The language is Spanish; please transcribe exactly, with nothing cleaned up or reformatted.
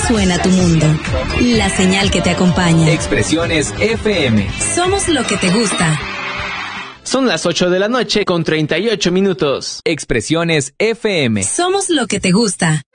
suena tu mundo. La señal que te acompaña. Expresiones F M. Somos lo que te gusta. Son las ocho de la noche con treinta y ocho minutos. Expresiones F M. Somos lo que te gusta.